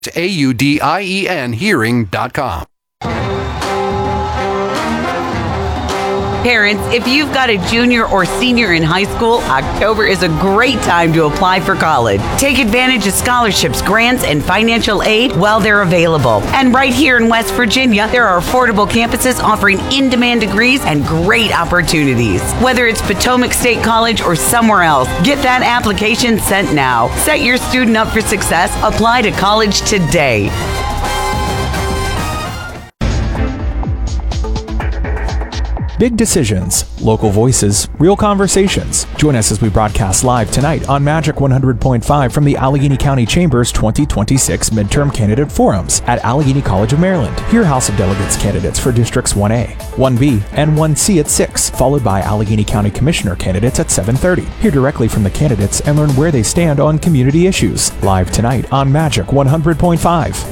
AUDIEN hearing.com. Parents, if you've got a junior or senior in high school, October is a great time to apply for college. Take advantage of scholarships, grants, and financial aid while they're available. And right here in West Virginia, there are affordable campuses offering in-demand degrees and great opportunities. Whether it's Potomac State College or somewhere else, get that application sent now. Set your student up for success. Apply to college today. Big decisions, local voices, real conversations. Join us as we broadcast live tonight on Magic 100.5 from the Allegheny County Chamber's 2026 Midterm Candidate Forums at Allegheny College of Maryland. Hear House of Delegates candidates for Districts 1A, 1B, and 1C at 6, followed by Allegheny County Commissioner candidates at 7:30. Hear directly from the candidates and learn where they stand on community issues. Live tonight on Magic 100.5.